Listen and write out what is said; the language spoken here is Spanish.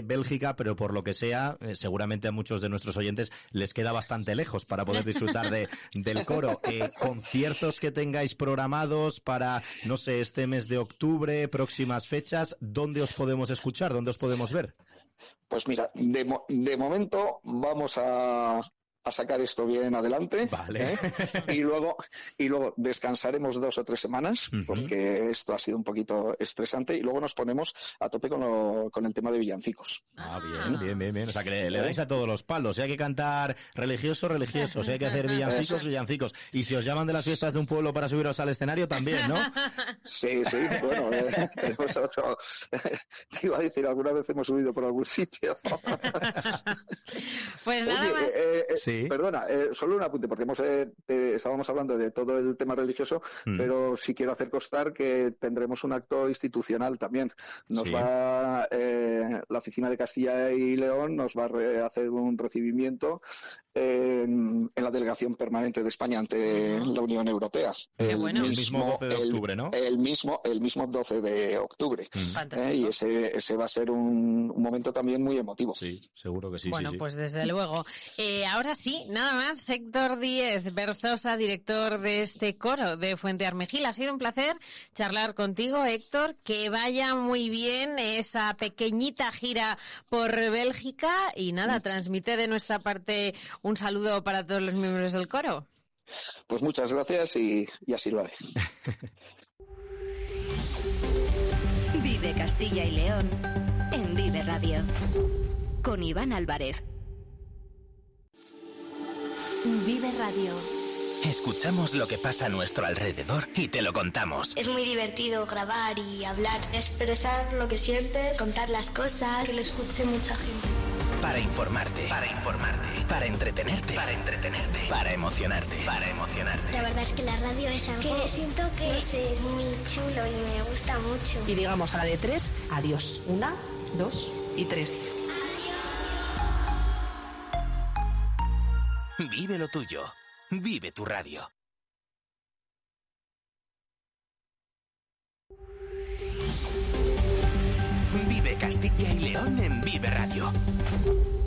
Bélgica, pero por lo que sea, seguramente a muchos de nuestros oyentes les queda bastante lejos para poder disfrutar del coro. Conciertos que tengáis programados para, no sé, este mes de octubre, próximas fechas, ¿dónde os podemos escuchar? ¿Dónde os podemos ver? Pues mira, de momento vamos a sacar esto bien adelante, vale. y luego descansaremos 2 o 3 semanas, porque esto ha sido un poquito estresante, y luego nos ponemos a tope con el tema de villancicos. Bien. O sea, que le dais a todos los palos. Si hay que cantar religioso, si hay que hacer villancicos. Y si os llaman de las fiestas de un pueblo para subiros al escenario, también, ¿no? Sí, bueno, tenemos otro... Te iba a decir, alguna vez hemos subido por algún sitio. Pues nada más. Sí. Perdona, solo un apunte, porque estábamos hablando de todo el tema religioso, pero sí quiero hacer constar que tendremos un acto institucional también. La Oficina de Castilla y León nos va a hacer un recibimiento en la Delegación Permanente de España ante la Unión Europea. El mismo 12 de octubre, ¿no? El mismo 12 de octubre. Y ese va a ser un momento también muy emotivo. Sí, seguro que sí. Bueno, pues desde luego. Ahora sí, nada más, Héctor Díez Berzosa, director de este coro de Fuente Armejil. Ha sido un placer charlar contigo, Héctor. Que vaya muy bien esa pequeñita gira por Bélgica y nada, transmite de nuestra parte un saludo para todos los miembros del coro. Pues muchas gracias y así lo haré. Vive Castilla y León en Vive Radio con Iván Álvarez. Vive Radio. Escuchamos lo que pasa a nuestro alrededor y te lo contamos. Es muy divertido grabar y hablar, expresar lo que sientes, contar las cosas, que lo escuche mucha gente. Para informarte, para entretenerte, para emocionarte. La verdad es que la radio es algo que siento que es muy chulo y me gusta mucho. Y digamos a la de 3, adiós. 1, 2 y 3. Vive lo tuyo. Vive tu radio. Vive Castilla y León en Vive Radio.